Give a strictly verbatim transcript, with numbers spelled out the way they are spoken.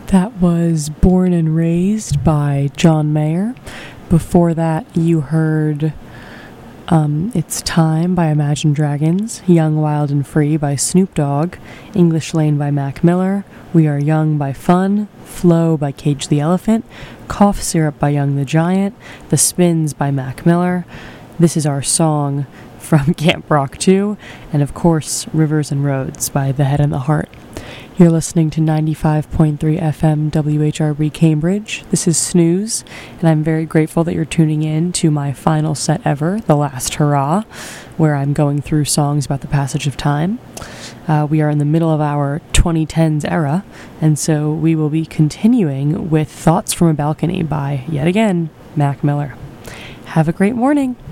That was Born and Raised by John Mayer. Before that, you heard um, It's Time by Imagine Dragons, Young, Wild and Free by Snoop Dogg, English Lane by Mac Miller, We Are Young by Fun, Flow by Cage the Elephant, Cough Syrup by Young the Giant, The Spins by Mac Miller, This Is Our Song from Camp Rock two, and of course, Rivers and Roads by The Head and the Heart. You're listening to ninety-five point three F M W H R B Cambridge. This is Snooze, and I'm very grateful that you're tuning in to my final set ever, The Last Hurrah, where I'm going through songs about the passage of time. Uh, we are in the middle of our twenty tens era, and so we will be continuing with Thoughts from a Balcony by, yet again, Mac Miller. Have a great morning.